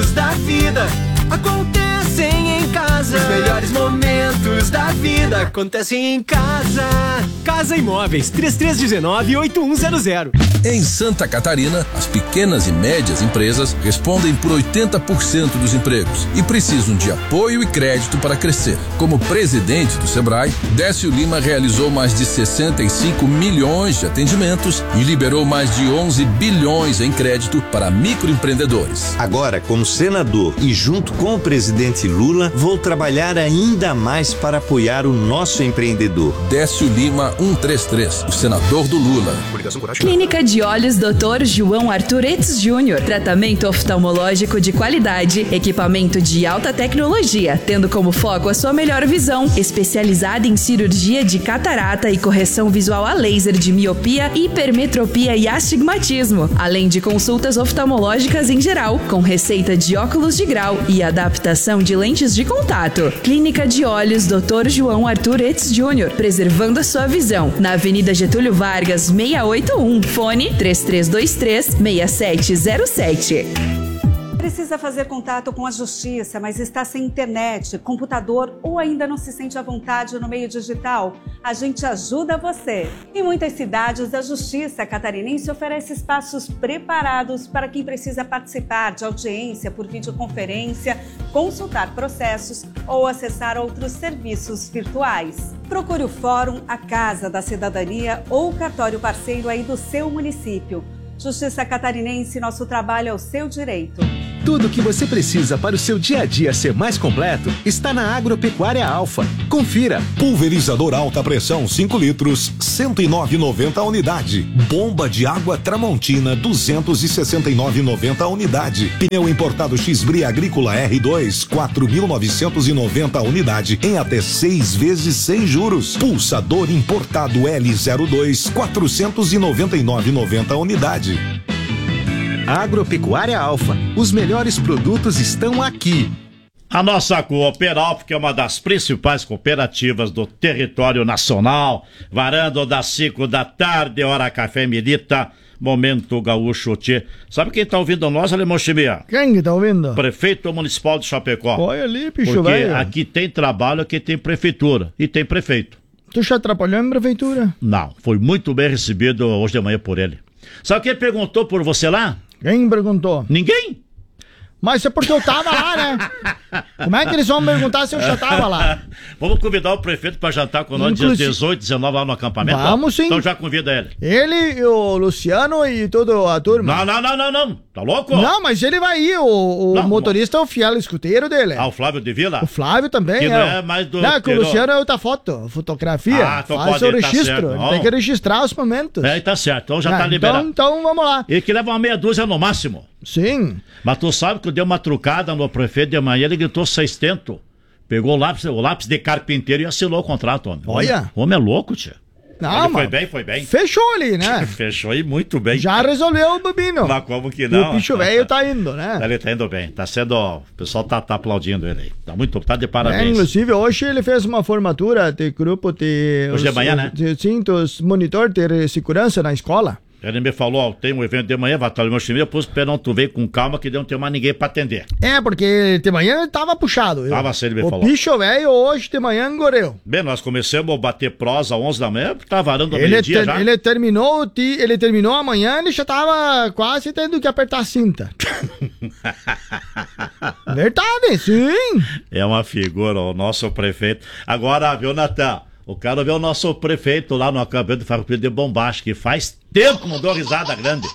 momentos da vida acontecem em casa. Os melhores momentos da vida acontecem em casa. Casa Imóveis, 3319-8100. Em Santa Catarina, as pequenas e médias empresas respondem por 80% dos empregos e precisam de apoio e crédito para crescer. Como presidente do Sebrae, Décio Lima realizou mais de 65 milhões de atendimentos e liberou mais de 11 bilhões em crédito para microempreendedores. Agora, como senador e junto com o presidente Lula, vou trabalhar ainda mais para apoiar o nosso empreendedor. Décio Lima 133, o senador do Lula. Clínica de Olhos Dr. João Arthur Etz Júnior. Tratamento oftalmológico de qualidade, equipamento de alta tecnologia, tendo como foco a sua melhor visão, especializada em cirurgia de catarata e correção visual a laser de miopia, hipermetropia e astigmatismo, além de consultas oftalmológicas em geral, com receita de óculos de grau e adaptação de lentes de contato. Clínica de Olhos Dr. João Arthur Etz Júnior, preservando a sua visão, na Avenida Getúlio Vargas, 681, fone 3323-6707. Precisa fazer contato com a justiça, mas está sem internet, computador ou ainda não se sente à vontade no meio digital? A gente ajuda você. Em muitas cidades, a Justiça Catarinense oferece espaços preparados para quem precisa participar de audiência por videoconferência, consultar processos ou acessar outros serviços virtuais. Procure o Fórum, a Casa da Cidadania ou o cartório parceiro aí do seu município. Justiça Catarinense, nosso trabalho é o seu direito. Tudo o que você precisa para o seu dia a dia ser mais completo está na Agropecuária Alfa. Confira. Pulverizador alta pressão 5 litros, 109,90 a unidade. Bomba de água Tramontina, 269,90 a unidade. Pneu importado X-Bri Agrícola R2, 4.990 a unidade, em até 6 vezes sem juros. Pulsador importado L02, 499,90 a unidade. Agropecuária Alfa. Os melhores produtos estão aqui. A nossa Cooperalfa, que é uma das principais cooperativas do território nacional, varando das 5 da tarde, hora café Milita, momento gaúcho tchê. Sabe quem tá ouvindo nós, Alemão Chimia? Quem que tá ouvindo? Prefeito municipal de Chapecó. Olha ali, bicho Porque velho. aqui tem trabalho, aqui tem prefeitura e tem prefeito. Tu já atrapalhou a prefeitura? Não, foi muito bem recebido hoje de manhã por ele. Sabe quem perguntou por você lá? Quem perguntou? Ninguém? Mas é porque eu tava lá, né? Como é que eles vão perguntar se eu já tava lá? Vamos convidar o prefeito para jantar com nós dias 18, 19 lá no acampamento? Vamos sim. Então já convida ele. Ele, o Luciano e toda a turma. Não. Tá louco? Não, mas ele vai ir. O motorista é o fiel escuteiro dele. Ah, o Flávio de Vila? O Flávio também. Que não é mais do... Não, que o Luciano é outra fotografia. Ah, então faz pode, o registro. tá certo. Tem que registrar os momentos. É, tá certo. Então já tá liberado. Então vamos lá. Ele que leva uma meia dúzia no máximo. Sim. Mas tu sabe que eu dei uma trucada no prefeito de manhã, ele gritou 600. Pegou o lápis de carpinteiro e assinou o contrato, homem. Olha. O homem é louco, tia. Não, ele foi bem. Fechou ali, né? Fechou e muito bem. Já resolveu o bobino. Mas como que não? O bicho velho tá indo, né? Ele tá indo bem. Tá sendo... O pessoal tá aplaudindo ele aí. Tá de parabéns. Inclusive, hoje ele fez uma formatura de grupo de... Hoje de manhã, né? Sim, dos monitor de segurança na escola. Ele me falou, ó, tem um evento de manhã, vai estar no meu time, depois não, tu vem com calma que não tem mais ninguém pra atender. É, porque de manhã ele tava puxado. Tava assim, ele me falou. O bicho velho hoje de manhã engoreu. Bem, nós começamos a bater prosa às 11 da manhã, tá varando a meio-dia já. Ele terminou amanhã, ele já tava quase tendo que apertar a cinta. Verdade, sim. É uma figura, o nosso prefeito. Agora, viu, Natan? O cara vê o nosso prefeito lá no acampamento de Farroupilha de Bombacha, que faz tempo não deu risada grande.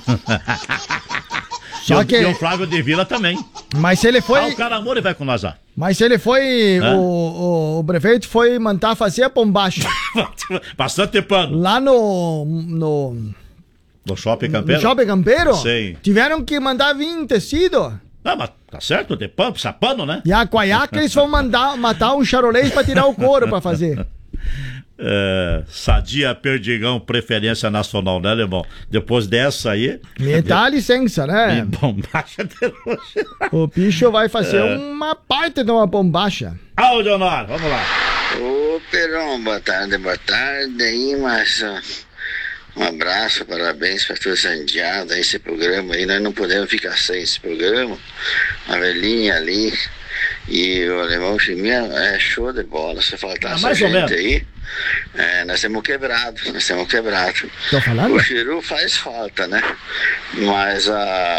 Só que... E o Flávio de Vila também. Mas ele foi... o cara amor e vai com nós lá. Mas ele foi... O prefeito foi mandar fazer a bombacha. Bastante pano. Lá no Shopping Campeiro? No Shopping Campeiro? Sim. Tiveram que mandar vir tecido. Ah, mas tá certo, de pano, precisa pano, né? E a Coiaca eles vão matar um charolês pra tirar o couro pra fazer. Sadia Perdigão, preferência nacional, né, Alemão? Depois dessa aí... Me dá licença, né? Bombacha de hoje. O bicho vai fazer uma parte de uma bombacha. Leonor, vamos lá. Ô, Perão, boa tarde aí, mas... Um abraço, parabéns para todos os andiados aí, esse programa aí, nós não podemos ficar sem esse programa. a velhinha ali. E o alemão Chiminha é show de bola. Se faltasse mais a gente aí, nós temos quebrado. Tô falando? O Chiru faz falta, né? Mas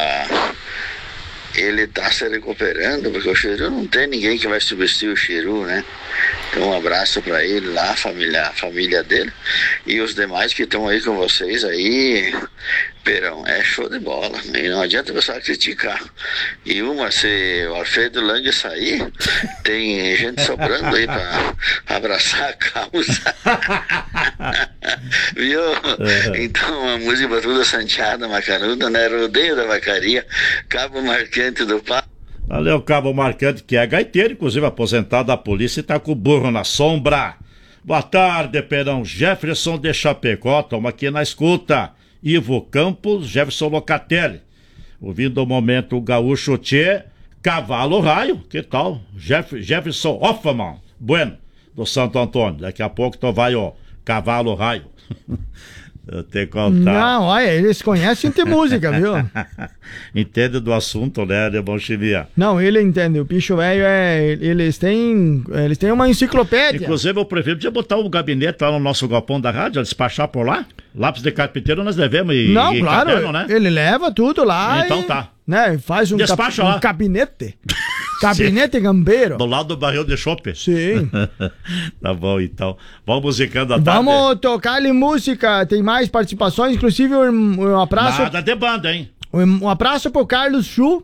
ele tá se recuperando, porque o Chiru não tem ninguém que vai substituir o Chiru, né? Então um abraço pra ele lá, a família dele. E os demais que estão aí com vocês aí, Perão, é show de bola. E não adianta o pessoal criticar. E se o Alfredo Lang sair, tem gente sobrando aí pra abraçar a causa. Viu? Então a música toda Santiada Macanuda, né? Rodeio da Vacaria, Cabo Marcante do Pá. Valeu, Cabo Marcante, que é gaiteiro, inclusive aposentado da polícia e tá com o burro na sombra. Boa tarde, Perão. Jefferson de Chapecó, toma aqui na escuta. Ivo Campos, Jefferson Locatelli. Ouvindo o momento Gaúcho Tchê, Cavalo Raio, que tal? Jefferson Hoffman, bueno, do Santo Antônio. Daqui a pouco tu vai, ó, Cavalo Raio. Eu tenho que contar. Não, olha, eles conhecem de música, viu? Entende do assunto, né, Alemão Chimia? Não, ele entende. O bicho velho eles têm uma enciclopédia. Inclusive, o prefeito podia botar um gabinete lá no nosso galpão da rádio, despachar por lá. Lápis de carpinteiro nós devemos Não, claro, caderno, né? ele leva tudo lá. Então tá. Né, faz um gabinete. Gabinete gambeiro. Do lado do barril de chope? Sim. Tá bom, então. Vamos musicando a tarde. Vamos tocar ali música. Tem mais participações, inclusive um abraço. Nada de banda, hein? Um abraço pro Carlos Chu.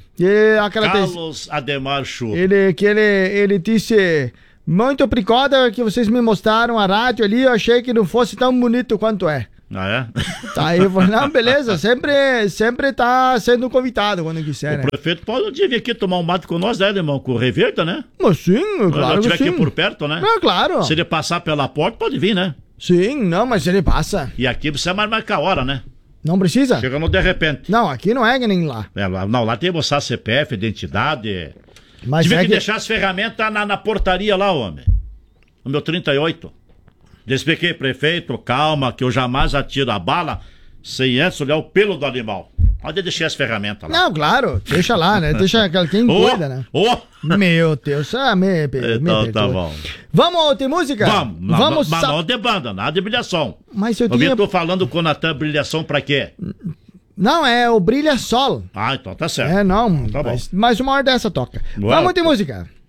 Carlos Ademar Chu. Ele disse: muito obrigado que vocês me mostraram a rádio ali. Eu achei que não fosse tão bonito quanto é. Ah, é? Tá aí, eu falei, não, beleza, sempre tá sendo convidado quando quiser, né? O prefeito pode vir aqui tomar um mate com nós, né, irmão? Com o Reverta, né? Mas sim, claro que sim. Aqui por perto, né? É, claro. Se ele passar pela porta, pode vir, né? Sim, não, mas ele passa. E aqui precisa marcar a hora, né? Não precisa? Chegando de repente. Não, aqui não é que nem lá. Lá tem que mostrar CPF, identidade. Mas tive que deixar as ferramentas na portaria lá, homem. No meu 38. Expliquei, prefeito, calma, que eu jamais atiro a bala sem antes olhar o pelo do animal. Onde eu deixei as ferramentas lá? Não, claro, deixa lá, né? Deixa quem cuida, né? Meu Deus, então tá bom. Vamos ter música? Vamos. Mas não de banda, nada de brilhação. Mas eu tinha... tô falando com o Natan, brilhação pra quê? Não, é o Brilha Sol. Ah, então tá certo. Não, tá bom. Mas uma hora dessa toca. Uau. Vamos ter música.